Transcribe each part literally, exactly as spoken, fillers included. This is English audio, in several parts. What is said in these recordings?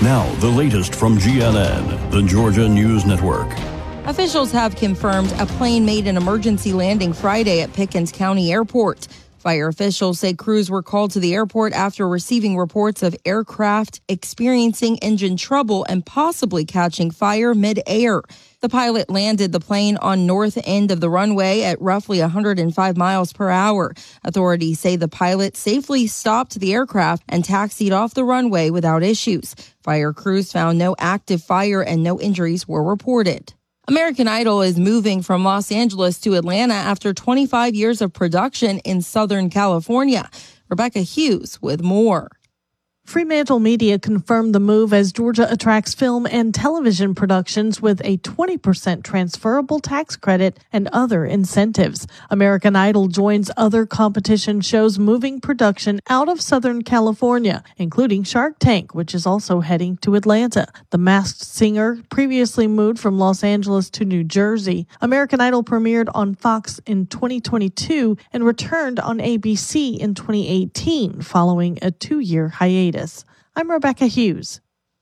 Now, the latest from G N N, the Georgia News Network. Officials have confirmed a plane made an emergency landing Friday at Pickens County Airport. Fire officials say crews were called to the airport after receiving reports of aircraft experiencing engine trouble and possibly catching fire mid-air. The pilot landed the plane on north end of the runway at roughly one hundred five miles per hour. Authorities say the pilot safely stopped the aircraft and taxied off the runway without issues. Fire crews found no active fire and no injuries were reported. American Idol is moving from Los Angeles to Atlanta after twenty-five years of production in Southern California. Rebecca Hughes with more. Fremantle Media confirmed the move as Georgia attracts film and television productions with a twenty percent transferable tax credit and other incentives. American Idol joins other competition shows moving production out of Southern California, including Shark Tank, which is also heading to Atlanta. The Masked Singer previously moved from Los Angeles to New Jersey. American Idol premiered on Fox in twenty twenty-two and returned on A B C in twenty eighteen, following a two-year hiatus. I'm Rebecca Hughes.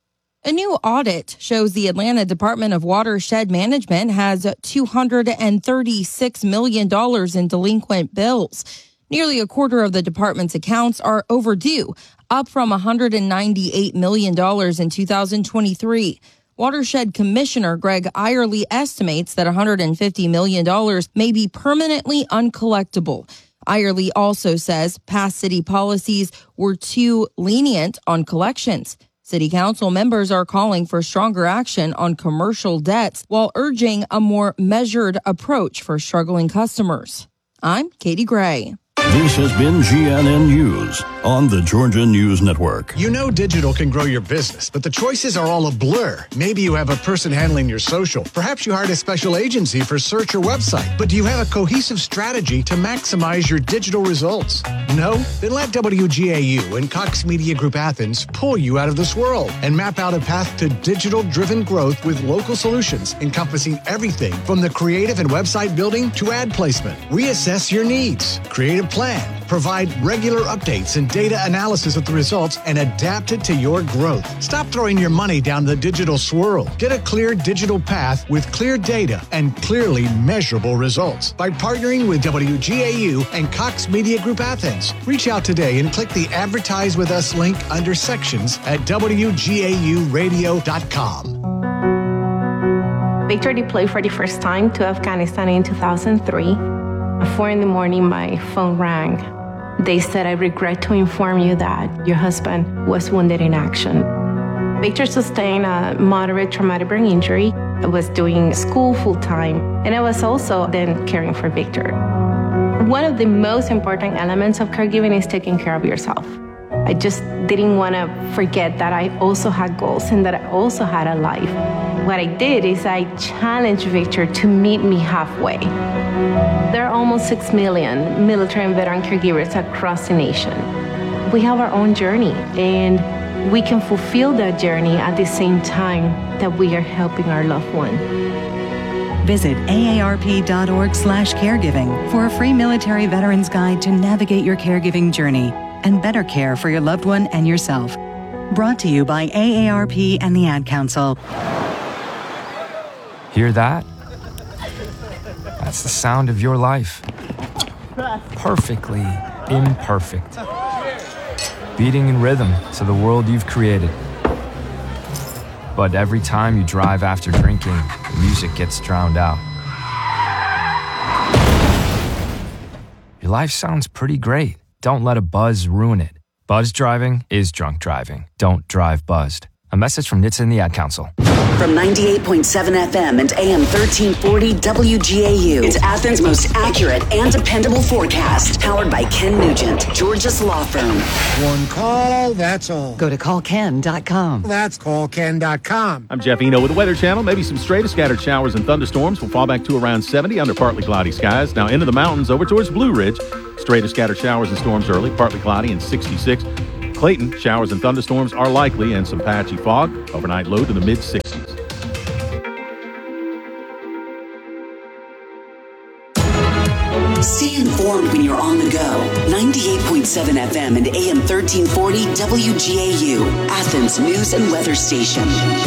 A new audit shows the Atlanta Department of Watershed Management has two hundred thirty-six million dollars in delinquent bills. Nearly a quarter of the department's accounts are overdue, up from one hundred ninety-eight million dollars in two thousand twenty-three. Watershed Commissioner Greg Eyerly estimates that one hundred fifty million dollars may be permanently uncollectible. Eyerly also says past city policies were too lenient on collections. City council members are calling for stronger action on commercial debts while urging a more measured approach for struggling customers. I'm Katie Gray. This has been G N N News on the Georgia News Network. You know digital can grow your business, but the choices are all a blur. Maybe you have a person handling your social. Perhaps you hired a special agency for search or website. But do you have a cohesive strategy to maximize your digital results? No? Then let W G A U and Cox Media Group Athens pull you out of this world and map out a path to digital-driven growth with local solutions encompassing everything from the creative and website building to ad placement. Reassess your needs. Create a plan, provide regular updates and data analysis of the results, and adapt it to your growth. Stop throwing your money down the digital swirl. Get a clear digital path with clear data and clearly measurable results by partnering with W G A U and Cox Media Group Athens. Reach out today and click the Advertise With Us link under sections at W G A U radio dot com. Victor deployed for the first time to Afghanistan in two thousand three. At four in the morning, my phone rang. They said, "I regret to inform you that your husband was wounded in action." Victor sustained a moderate traumatic brain injury. I was doing school full-time, and I was also then caring for Victor. One of the most important elements of caregiving is taking care of yourself. I just didn't want to forget that I also had goals and that I also had a life. What I did is I challenged Victor to meet me halfway. There are almost six million military and veteran caregivers across the nation. We have our own journey, and we can fulfill that journey at the same time that we are helping our loved one. Visit A A R P dot org slash caregiving for a free military veterans guide to navigate your caregiving journey and better care for your loved one and yourself. Brought to you by A A R P and the Ad Council. Hear that? That's the sound of your life. Perfectly imperfect. Beating in rhythm to the world you've created. But every time you drive after drinking, the music gets drowned out. Your life sounds pretty great. Don't let a buzz ruin it. Buzz driving is drunk driving. Don't drive buzzed. A message from N H T S A and the Ad Council. From ninety-eight point seven F M and A M thirteen forty W G A U, it's Athens' most accurate and dependable forecast. Powered by Ken Nugent, Georgia's law firm. One call, that's all. Go to call ken dot com. That's call ken dot com. I'm Jeff Eno with the Weather Channel. Maybe some stray to scattered showers and thunderstorms will fall back to around seventy under partly cloudy skies. Now into the mountains over towards Blue Ridge. Stray to scattered showers and storms early, partly cloudy and sixty-six. Clayton, showers and thunderstorms are likely and some patchy fog. Overnight low to the mid-sixties. Stay informed when you're on the go. ninety-eight point seven F M and A M thirteen forty W G A U, Athens News and Weather Station.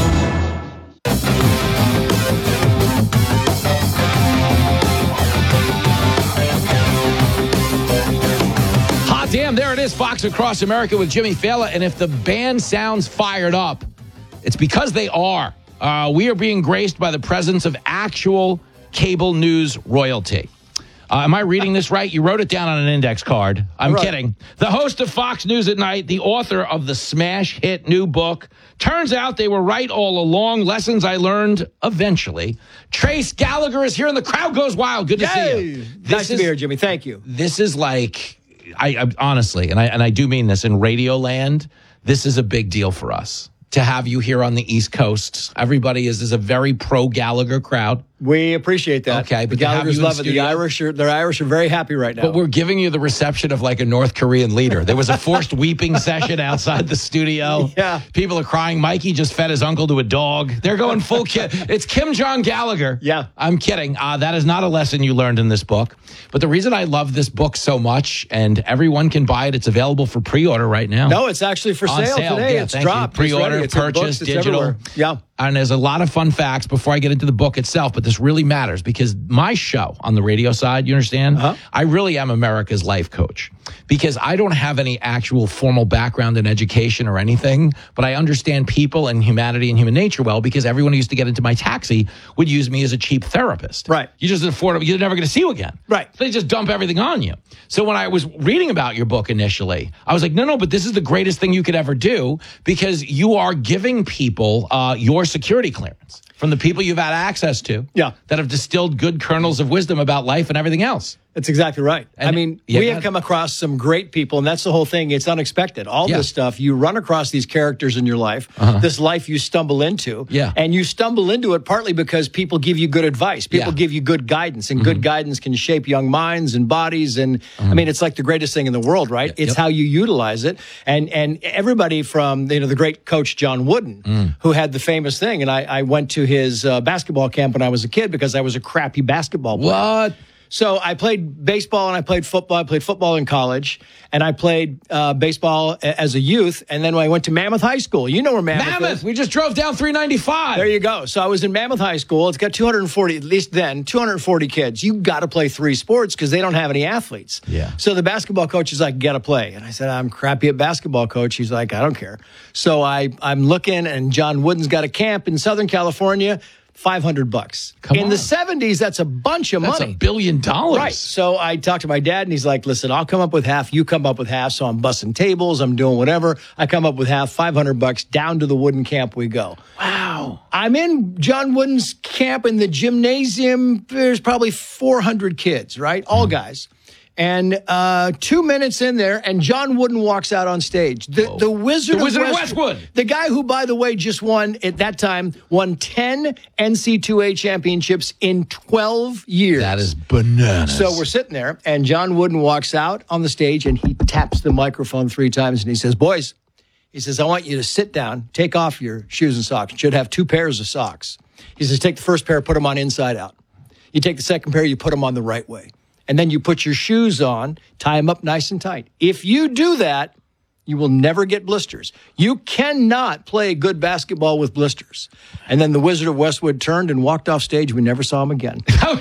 Hot damn, there it is, Fox Across America with Jimmy Fallon. And if the band sounds fired up, it's because they are. Uh, we are being graced by the presence of actual cable news royalty. Uh, am I reading this right? You wrote it down on an index card. I'm right. kidding. The host of Fox News at Night, the author of the smash hit new book. Turns out they were right all along. Lessons I learned eventually. Trace Gallagher is here and the crowd goes wild. Good to Yay. see you. Nice This to is, be here, Jimmy. Thank you. This is like, I, I honestly, and I and I do mean this, in Radio Land, this is a big deal for us. To have you here on the East Coast. Everybody is, is a very pro-Gallagher crowd. We appreciate that. Okay, but the Gallagher's love it. The studio, Irish are, the Irish are very happy right now. But we're giving you the reception of like a North Korean leader. There was a forced weeping session outside the studio. Yeah. People are crying. Mikey just fed his uncle to a dog. They're going full kid. It's Kim Jong Gallagher. Yeah. I'm kidding. Uh, that is not a lesson you learned in this book. But the reason I love this book so much, and everyone can buy it, it's available for pre-order right now. No, it's actually for On sale, sale. today. Yeah, it's thank you. dropped. Pre-order, it's ready. It's in purchase, books. It's digital. everywhere. Yeah. And there's a lot of fun facts before I get into the book itself, but this really matters because my show on the radio side, you understand, Uh-huh. I really am America's life coach because I don't have any actual formal background in education or anything, but I understand people and humanity and human nature well because everyone who used to get into my taxi would use me as a cheap therapist. Right. You just afford it. You're never going to see you again. Right. They just dump everything on you. So when I was reading about your book initially, I was like, no, no, but this is the greatest thing you could ever do because you are giving people uh, your security clearance from the people you've had access to Yeah. that have distilled good kernels of wisdom about life and everything else. That's exactly right. And- I mean, yeah, we go have ahead. come across some great people, and that's the whole thing. It's unexpected. All Yeah. this stuff, you run across these characters in your life, Uh-huh. this life you stumble into, Yeah. and you stumble into it partly because people give you good advice. People Yeah. Mm-hmm. give you good guidance, and good guidance can shape young minds and bodies. And I mean, it's like the greatest thing in the world, right? Yep. It's how you utilize it. And and everybody from, you know, the great coach John Wooden, Mm. who had the famous thing, and I, I went to his uh, basketball camp when I was a kid because I was a crappy basketball player. What? So I played baseball and I played football. I played football in college, and I played uh, baseball a- as a youth. And then when I went to Mammoth High School, you know where Mammoth, Mammoth. is. We just drove down three ninety-five. There you go. So I was in Mammoth High School. It's got two hundred forty, at least then, two hundred forty kids. You got to play three sports because they don't have any athletes. Yeah. So the basketball coach is like, got to play. And I said, I'm crappy at basketball, coach. He's like, I don't care. So I, I'm looking, and John Wooden's got a camp in Southern California. five hundred bucks. Come in on. the seventies, that's a bunch of That's money. a billion dollars. Right. So I talked to my dad, and he's like, listen, I'll come up with half. You come up with half. So I'm busting tables. I'm doing whatever. I come up with half, five hundred bucks. Down to the Wooden camp we go. Wow. I'm in John Wooden's camp in the gymnasium. There's probably four hundred kids, right? All guys. And uh, two minutes in there, and John Wooden walks out on stage. The, the Wizard, The Wizard of of Westwood. Westwood. The guy who, by the way, just won, at that time, won ten N C double A championships in twelve years. That is bananas. So we're sitting there, and John Wooden walks out on the stage, and he taps the microphone three times, and he says, boys, he says, I want you to sit down, take off your shoes and socks. You should have two pairs of socks. He says, take the first pair, put them on inside out. You take the second pair, you put them on the right way. And then you put your shoes on, tie them up nice and tight. If you do that, you will never get blisters. You cannot play good basketball with blisters. And then the Wizard of Westwood turned and walked off stage. We never saw him again.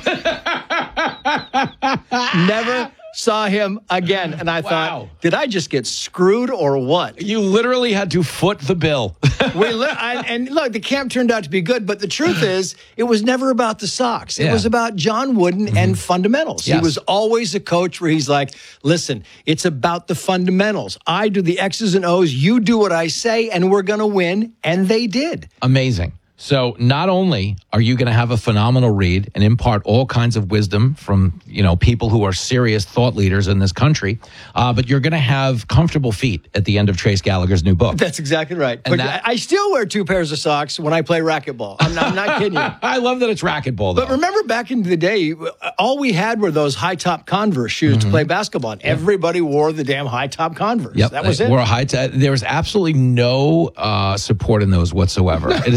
Never saw him again. And I Wow. thought, did I just get screwed or what? You literally had to foot the bill. we li- I, and look, the camp turned out to be good, but the truth is, it was never about the socks. It Yeah. was about John Wooden mm-hmm. and fundamentals. Yes. He was always a coach where he's like, listen, it's about the fundamentals. I do the X's and O's, you do what I say, and we're going to win. And they did. Amazing. So not only are you going to have a phenomenal read and impart all kinds of wisdom from, you know, people who are serious thought leaders in this country, uh, but you're going to have comfortable feet at the end of Trace Gallagher's new book. That's exactly right. And But that- I I still wear two pairs of socks when I play racquetball. I'm not, I'm not kidding you. I love that it's racquetball, though. But remember back in the day, all we had were those high-top Converse shoes to play basketball in. Everybody wore the damn high-top Converse. Yep, That was they it. wore a high t- there was absolutely no uh, support in those whatsoever. It is amazing.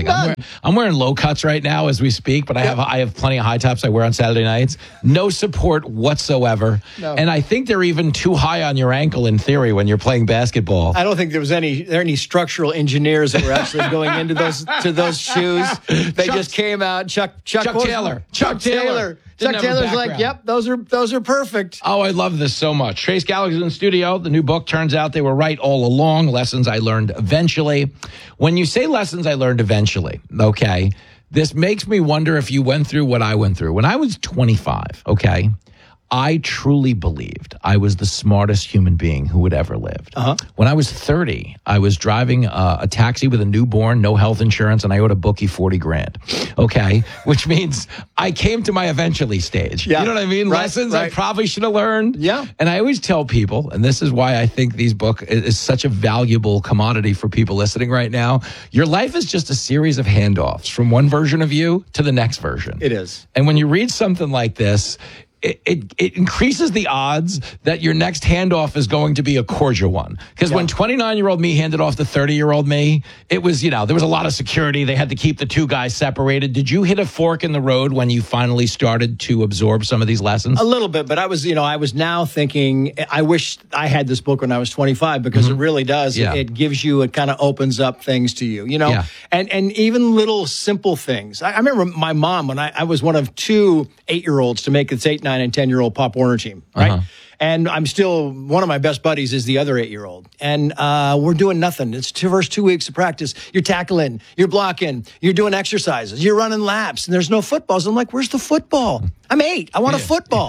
nothing. I'm wearing, I'm wearing low cuts right now as we speak, but I have I have plenty of high tops I wear on Saturday nights. No support whatsoever. No. And I think they're even too high on your ankle in theory when you're playing basketball. I don't think there was any there any structural engineers that were actually going into those to those shoes. They Chuck, just came out. Chuck Chuck, Chuck Taylor. Chuck, Chuck Taylor. Taylor. Chuck Taylor's like, yep, those are those are perfect. Oh, I love this so much. Trace Gallagher's in the studio. The new book, turns out they were right all along. Lessons I learned eventually. When you say lessons I learned eventually, okay, this makes me wonder if you went through what I went through. When I was twenty-five, okay, I truly believed I was the smartest human being who had ever lived. Uh-huh. When I was thirty, I was driving a, a taxi with a newborn, no health insurance, and I owed a bookie forty grand. Okay, which means I came to my eventually stage. Yeah. You know what I mean? Right, Lessons right. I probably should have learned. Yeah. And I always tell people, and this is why I think these book is such a valuable commodity for people listening right now. Your life is just a series of handoffs from one version of you to the next version. It is. And when you read something like this, It, it, it increases the odds that your next handoff is going to be a cordial one. Because yeah. when twenty-nine-year-old me handed off to thirty-year-old me, it was, you know, there was a lot of security. They had to keep the two guys separated. Did you hit a fork in the road when you finally started to absorb some of these lessons? A little bit, but I was, you know, I was now thinking, I wish I had this book when I was twenty-five, because mm-hmm. it really does. Yeah. It, it gives you, it kind of opens up things to you, you know, yeah. and, and even little simple things. I, I remember my mom, when I, I was one of two eight-year-olds to make this eight, nine, and ten-year-old Pop Warner team, right? Uh-huh. And I'm still, one of my best buddies is the other eight-year-old. And uh, we're doing nothing. It's the first two weeks of practice. You're tackling, you're blocking, you're doing exercises, you're running laps, and there's no football. So I'm like, where's the football? I'm eight. I want yeah. a football.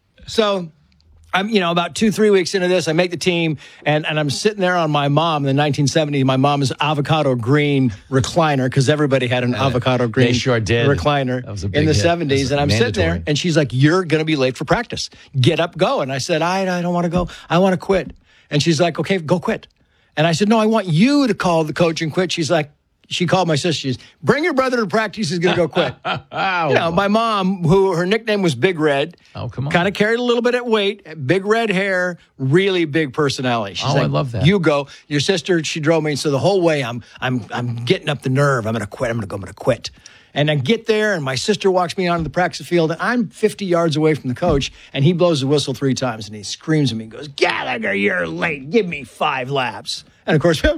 So I'm, you know, about two, three weeks into this, I make the team, and, and I'm sitting there on my mom in the nineteen seventies, my mom's avocado green recliner, because everybody had an uh, avocado green they sure did. recliner that was a big in the hit. seventies. And I'm mandatory. sitting there, and she's like, you're going to be late for practice. Get up, go. And I said, I, I don't want to go. I want to quit. And she's like, okay, go quit. And I said, no, I want you to call the coach and quit. She's like, she called my sister. She's, bring your brother to practice. He's going to go quit. oh. You know, my mom, who her nickname was Big Red, oh, come on, kind of carried a little bit of weight, big red hair, really big personality. She's oh, like, I love that. You go. Your sister, she drove me. So the whole way, I'm, I'm, I'm getting up the nerve. I'm going to quit. I'm going to go. I'm going to quit. And I get there, and my sister walks me onto the practice field, and I'm fifty yards away from the coach, and he blows the whistle three times, and he screams at me and goes, Gallagher, you're late. Give me five laps. And, of course, I'm,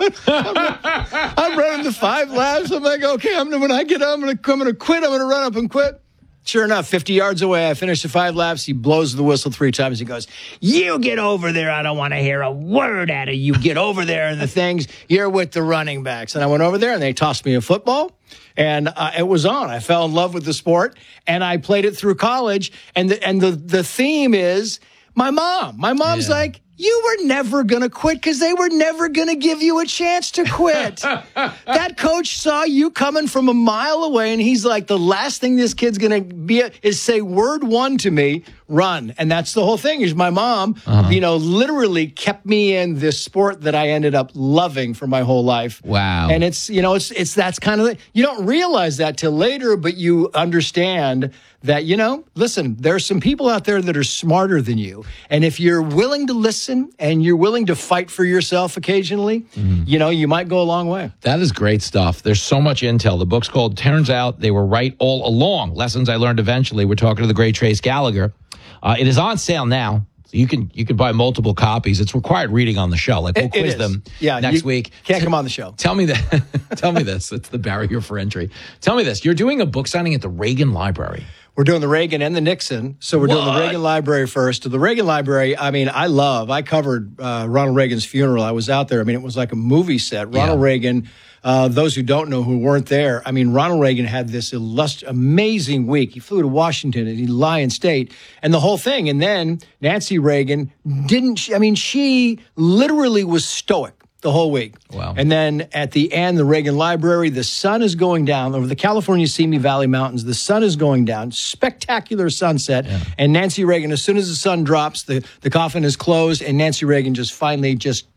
I'm, I'm running the five laps. I'm like, okay, I'm, when I get up, I'm going to I'm gonna quit. I'm going to run up and quit. Sure enough, fifty yards away, I finish the five laps. He blows the whistle three times. He goes, you get over there. I don't want to hear a word out of you. Get over there and the things. You're with the running backs. And I went over there, and they tossed me a football. And uh, it was on. I fell in love with the sport, and I played it through college. And the, and the, the theme is my mom. My mom's yeah. like, you were never going to quit because they were never going to give you a chance to quit. That coach saw you coming from a mile away, and he's like, the last thing this kid's going to be is say word one to me, run. And that's the whole thing is my mom, uh-huh. you know, literally kept me in this sport that I ended up loving for my whole life. Wow. And it's, you know, it's, it's, that's kind of, the, you don't realize that till later, but you understand that, you know, listen, there's some people out there that are smarter than you. And if you're willing to listen and you're willing to fight for yourself occasionally, mm-hmm. you know, you might go a long way. That is great stuff. There's so much intel. The book's called Turns Out They Were Right All Along. Lessons I Learned Eventually. We're talking to the great Trace Gallagher. Uh, it is on sale now. So you can you can buy multiple copies. It's required reading on the show. Like we'll it, quiz it them yeah, next week. Can't come on the show. Tell me that. Tell me this. It's the barrier for entry. Tell me this. You're doing a book signing at the Reagan Library. We're doing the Reagan and the Nixon. So we're what? doing the Reagan Library first. The Reagan Library, I mean, I love. I covered uh, Ronald Reagan's funeral. I was out there. I mean, it was like a movie set. Ronald yeah. Reagan, uh, those who don't know who weren't there, I mean, Ronald Reagan had this illust- amazing week. He flew to Washington and he Lyon State and the whole thing. And then Nancy Reagan didn't, she, I mean, she literally was stoic the whole week. Wow. And then at the end, the Reagan Library, the sun is going down over the California Simi Valley Mountains. The sun is going down. Spectacular sunset. Yeah. And Nancy Reagan, as soon as the sun drops, the, the coffin is closed, and Nancy Reagan just finally just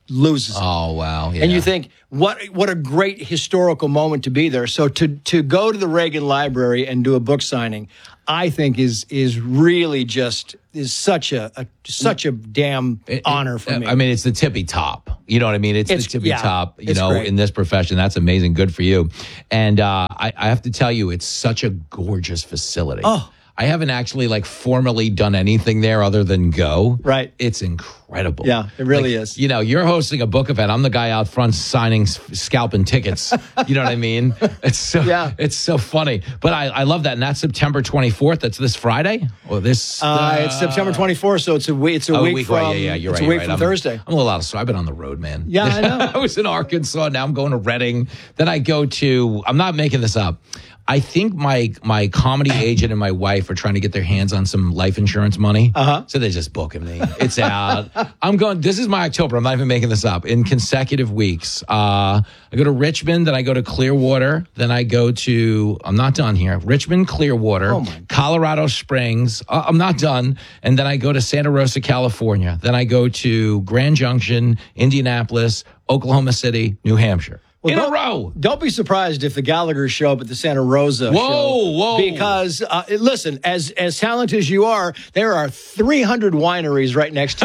loses it. Oh, wow. Yeah. And you think, what what a great historical moment to be there. So to to go to the Reagan Library and do a book signing, I think is is really just is such a, a such a damn It- honor it- for me. I mean, it's the tippy top. You know what I mean? It's, It's- the tippy yeah, top, you it's know, great. in this profession. That's amazing. Good for you. And uh, I, I have to tell you, it's such a gorgeous facility. Oh. I haven't actually like formally done anything there other than go. Right. It's incredible. Yeah, it really Like, is. You know, you're hosting a book event. I'm the guy out front signing, s- scalping tickets. You know what I mean? It's so Yeah. it's so funny. But I, I love that. And that's September twenty-fourth. That's this Friday? Or this uh, it's September twenty-fourth, so it's a week. It's a Oh, week, week from. right, yeah, yeah, you're it's right. a week you're from right. I'm, Thursday. I'm a little out of so I've been on the road, man. Yeah, I know. I was in Arkansas. Now I'm going to Reading. Then I go to. I'm not making this up. I think my my comedy agent and my wife are trying to get their hands on some life insurance money. Uh-huh. So they're just booking me. It's out. I'm going. This is my October. I'm not even making this up. In consecutive weeks, uh, I go to Richmond, then I go to Clearwater, then I go to. I'm not done here. Richmond, Clearwater, Oh, my Colorado Springs. Uh, I'm not done, and then I go to Santa Rosa, California. Then I go to Grand Junction, Indianapolis, Oklahoma City, New Hampshire. Well, in a don't- row. Don't be surprised if the Gallaghers show up at the Santa Rosa Whoa, show. whoa. Because, uh, listen, as as talented as you are, there are three hundred wineries right next to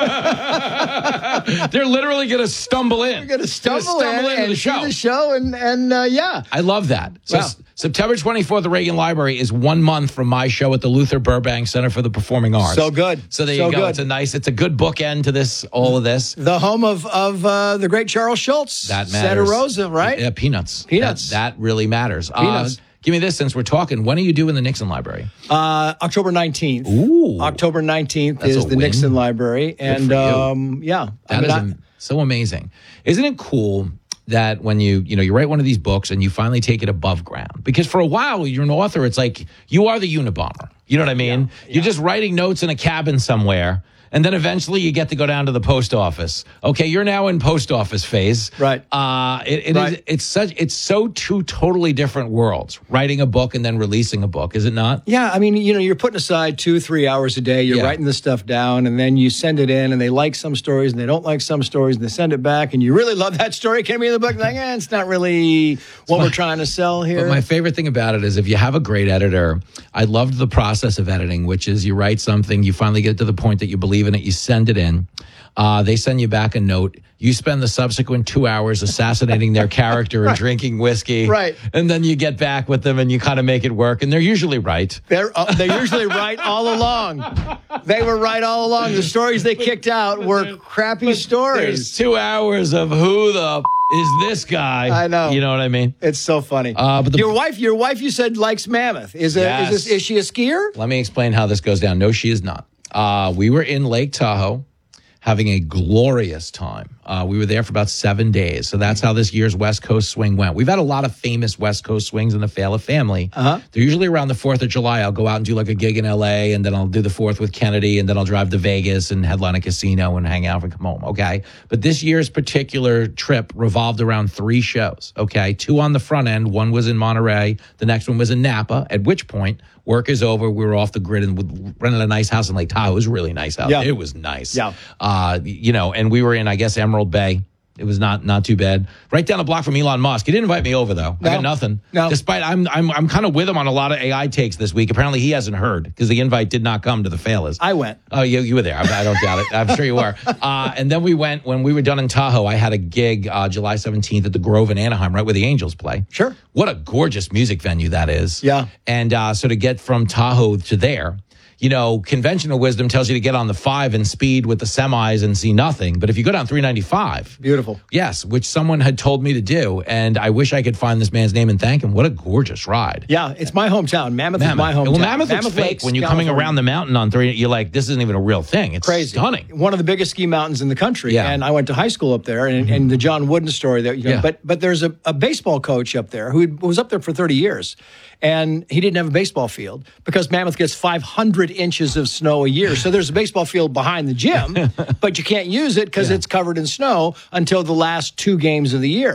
you. They're literally going to stumble in. You're going to stumble, stumble in into and the see show. the show, and, and uh, yeah. I love that. So Wow. S- September twenty-fourth, the Reagan Library is one month from my show at the Luther Burbank Center for the Performing Arts. So good. So there So you go. good. It's a nice, it's a good bookend to this, all of this. The home of, of uh, the great Charles Schultz. That Santa matters. Rosa, right? Yeah, peanuts. Peanuts. That, that really matters. Peanuts. Uh, give me this since we're talking. When are you doing the Nixon Library? Uh, October nineteenth. Ooh. October nineteenth That's is a the win. Nixon Library. And for you. um, yeah. That I mean, is I- am- so amazing. Isn't it cool that when you, you know, you write one of these books and you finally take it above ground? Because for a while, you're an author. It's like you are the Unabomber. You know what I mean? Yeah, yeah. You're just writing notes in a cabin somewhere. And then eventually you get to go down to the post office. Okay, you're now in post office phase. Right. Uh, it, it Right. is, it's such it's so two totally different worlds. Writing a book and then releasing a book, is it not? Yeah, I mean, you know, you're putting aside two, three hours a day. You're Yeah. writing this stuff down, and then you send it in, and they like some stories, and they don't like some stories, and they send it back, and you really love that story. Can it be in the book? Like, eh, it's not really what we're trying to sell here. But my favorite thing about it is if you have a great editor, I loved the process of editing, which is you write something, you finally get to the point that you believe in it, you send it in. Uh, they send you back a note. You spend the subsequent two hours assassinating their character and drinking whiskey. Right. And then you get back with them and you kind of make it work. And they're usually right. They're uh, they're usually right all along. They were right all along. The stories they kicked out were crappy There's stories. two hours of who the f- is this guy? I know. You know what I mean? It's so funny. Uh, but the- your wife, your wife, you said likes Mammoth. Is a, Yes. is this is she a skier? Let me explain how this goes down. No, she is not. Uh, we were in Lake Tahoe having a glorious time. Uh, we were there for about seven days. So that's how this year's West Coast swing went. We've had a lot of famous West Coast swings in the Fala family. Uh-huh. They're usually around the fourth of July. I'll go out and do like a gig in L A, and then I'll do the fourth with Kennedy, and then I'll drive to Vegas and headline a casino and hang out and come home. Okay. But this year's particular trip revolved around three shows. Okay. Two on the front end. One was in Monterey. The next one was in Napa, at which point work is over. We were off the grid and rented a nice house in Lake Tahoe. It was really nice out Yeah. there. It was nice. Yeah. Uh, you know, and we were in, I guess, Emerald Bay. It was not not too bad. Right down the block from Elon Musk. He didn't invite me over though. No. I got nothing. No. Despite I'm I'm I'm kind of with him on a lot of A I takes this week. Apparently he hasn't heard because the invite did not come to the Falas. I went. Oh, you you were there. I, I don't doubt it. I'm sure you were. Uh, and then we went when we were done in Tahoe. I had a gig uh, July seventeenth at the Grove in Anaheim, right where the Angels play. Sure. What a gorgeous music venue that is. Yeah. And uh, so to get from Tahoe to there, you know, conventional wisdom tells you to get on the five and speed with the semis and see nothing. But if you go down three ninety-five, Beautiful. yes, which someone had told me to do, and I wish I could find this man's name and thank him. What a gorgeous ride. Yeah, it's my hometown. Mammoth, is Mammoth. my hometown. Well, Mammoth, looks fake Lakes, when you're coming California. around the mountain on three. You're like, this isn't even a real thing. It's Crazy. stunning. One of the biggest ski mountains in the country. Yeah. And I went to high school up there, and, and the John Wooden story that, you know, Yeah. but but there's a, a baseball coach up there who was up there for thirty years, and he didn't have a baseball field because Mammoth gets five hundred inches of snow a year. So there's a baseball field behind the gym, but you can't use it because Yeah. it's covered in snow until the last two games of the year.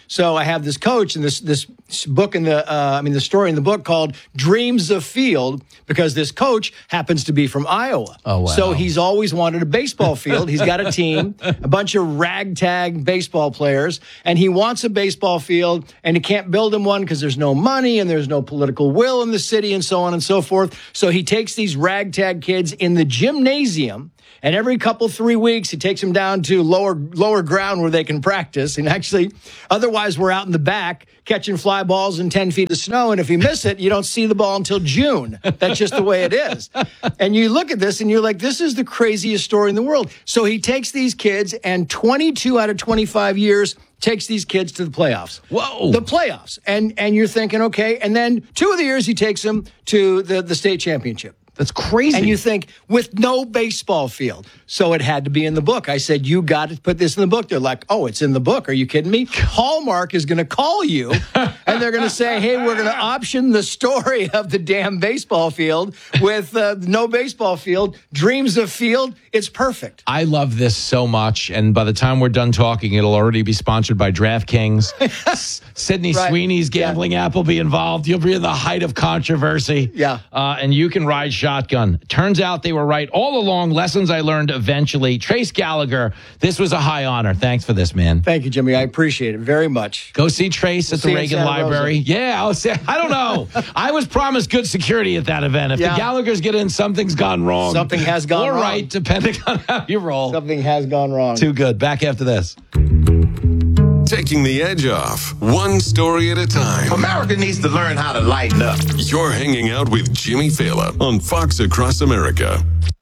So I have this coach and this this book in the, uh, I mean, the story in the book called Dreams of Field, because this coach happens to be from Iowa. Oh, wow. So he's always wanted a baseball field. He's got a team, a bunch of ragtag baseball players, and he wants a baseball field, and he can't build him one because there's no money and there's no political will in the city and so on and so forth. So he takes these ragtag kids in the gymnasium, and every couple, three weeks, he takes them down to lower lower ground where they can practice. And actually, otherwise, we're out in the back catching fly balls in ten feet of snow. And if you miss it, you don't see the ball until June. That's just the way it is. And you look at this and you're like, this is the craziest story in the world. So he takes these kids, and twenty-two out of twenty-five years takes these kids to the playoffs. Whoa. The playoffs. And and you're thinking, okay. And then two of the years he takes them to the, the state championship. That's crazy. And you think, with no baseball field. So it had to be in the book. I said, you got to put this in the book. They're like, oh, it's in the book. Are you kidding me? Hallmark is going to call you, and they're going to say, hey, we're going to option the story of the damn baseball field with uh, no baseball field, Dreams of Field. It's perfect. I love this so much. And by the time we're done talking, it'll already be sponsored by DraftKings. Sydney Right. Sweeney's gambling app will be involved. You'll be in the height of controversy. Yeah. Uh, and you can ride shotgun. Turns out they were right all along. Lessons I learned eventually. Trace Gallagher, this was a high honor. Thanks for this, man. Thank you, Jimmy. I appreciate it very much. Go see Trace at See the you in Reagan Santa Library. Rosa. Yeah, I'll say, I don't know. I was promised good security at that event. If Yeah. the Gallaghers get in, something's gone wrong. Something has gone or wrong. right, depending on how you roll. Something has gone wrong. Too good. Back after this. Taking the edge off, one story at a time. America needs to learn how to lighten up. You're hanging out with Jimmy Fallon on Fox Across America.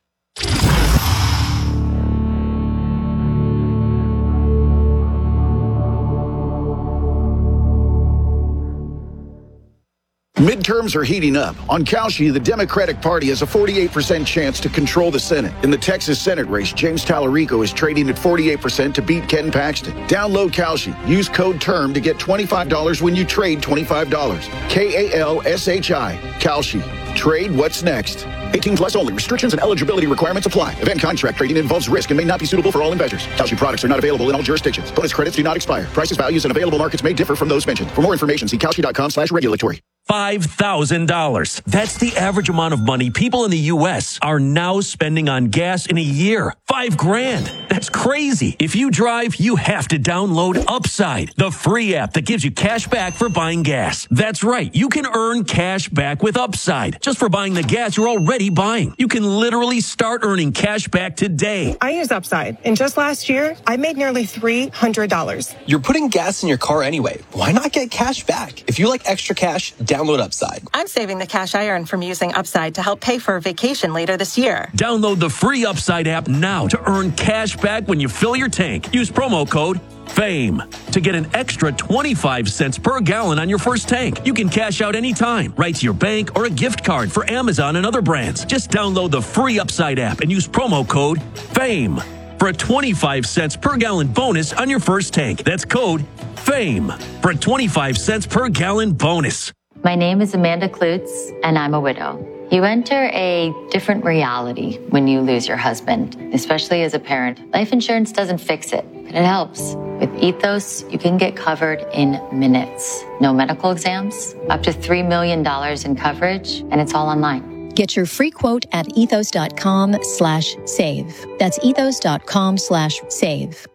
Midterms are heating up. On Kalshi, the Democratic Party has a forty-eight percent chance to control the Senate. In the Texas Senate race, James Tallarico is trading at forty-eight percent to beat Ken Paxton. Download Kalshi. Use code TERM to get twenty-five dollars when you trade twenty-five dollars. K A L S H I. Kalshi. Trade what's next. eighteen plus only. Restrictions and eligibility requirements apply. Event contract trading involves risk and may not be suitable for all investors. Kalshi products are not available in all jurisdictions. Bonus credits do not expire. Prices, values, and available markets may differ from those mentioned. For more information, see Kalshi.com slash regulatory. five thousand dollars. That's the average amount of money people in the U S are now spending on gas in a year. Five grand. That's crazy. If you drive, you have to download Upside, the free app that gives you cash back for buying gas. That's right. You can earn cash back with Upside just for buying the gas you're already buying. You can literally start earning cash back today. I use Upside, and just last year, I made nearly three hundred dollars. You're putting gas in your car anyway. Why not get cash back? If you like extra cash, download Upside. I'm saving the cash I earn from using Upside to help pay for a vacation later this year. Download the free Upside app now to earn cash back when you fill your tank. Use promo code FAME to get an extra twenty-five cents per gallon on your first tank. You can cash out anytime, right to your bank or a gift card for Amazon and other brands. Just download the free Upside app and use promo code FAME for a twenty-five cents per gallon bonus on your first tank. That's code FAME for a twenty-five cents per gallon bonus. My name is Amanda Klutz, and I'm a widow. You enter a different reality when you lose your husband, especially as a parent. Life insurance doesn't fix it, but it helps. With Ethos, you can get covered in minutes. No medical exams, up to three million dollars in coverage, and it's all online. Get your free quote at ethos.com slash save. That's ethos.com slash save.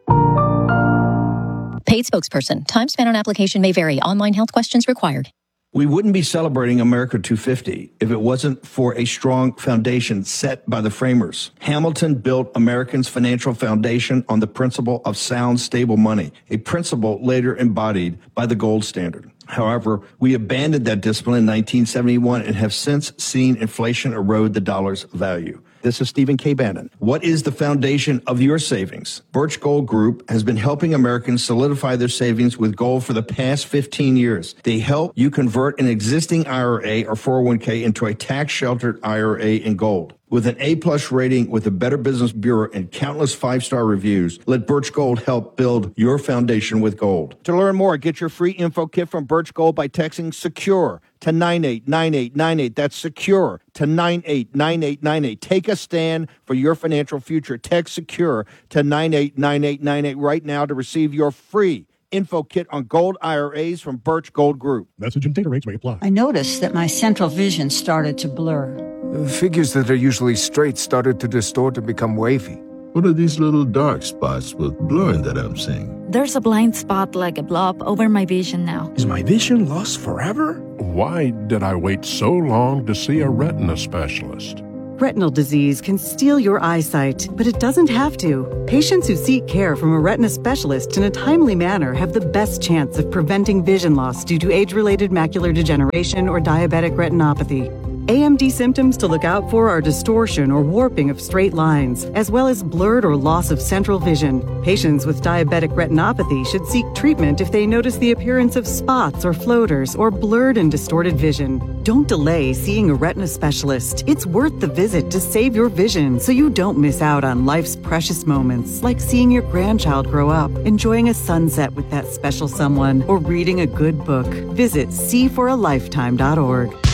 Paid spokesperson. Time spent on application may vary. Online health questions required. We wouldn't be celebrating America two fifty if it wasn't for a strong foundation set by the framers. Hamilton built Americans' financial foundation on the principle of sound, stable money, a principle later embodied by the gold standard. However, we abandoned that discipline in nineteen seventy-one and have since seen inflation erode the dollar's value. This is Stephen K. Bannon. What is the foundation of your savings? Birch Gold Group has been helping Americans solidify their savings with gold for the past fifteen years. They help you convert an existing I R A or four oh one k into a tax-sheltered I R A in gold. With an A-plus rating with the Better Business Bureau and countless five-star reviews, let Birch Gold help build your foundation with gold. To learn more, get your free info kit from Birch Gold by texting SECURE to nine eight nine eight nine eight. That's SECURE to nine eight nine eight nine eight. Take a stand for your financial future. Text SECURE to nine eight nine eight nine eight right now to receive your free info kit on gold I R As from Birch Gold Group. Message and data rates may apply. I noticed that my central vision started to blur. Figures that are usually straight started to distort and become wavy. What are these little dark spots with blurring that I'm seeing? There's a blind spot like a blob over my vision now. Is my vision lost forever? Why did I wait so long to see a retina specialist? Retinal disease can steal your eyesight, but it doesn't have to. Patients who seek care from a retina specialist in a timely manner have the best chance of preventing vision loss due to age-related macular degeneration or diabetic retinopathy. A M D symptoms to look out for are distortion or warping of straight lines, as well as blurred or loss of central vision. Patients with diabetic retinopathy should seek treatment if they notice the appearance of spots or floaters or blurred and distorted vision. Don't delay seeing a retina specialist. It's worth the visit to save your vision so you don't miss out on life's precious moments, like seeing your grandchild grow up, enjoying a sunset with that special someone, or reading a good book. Visit see for a lifetime dot org.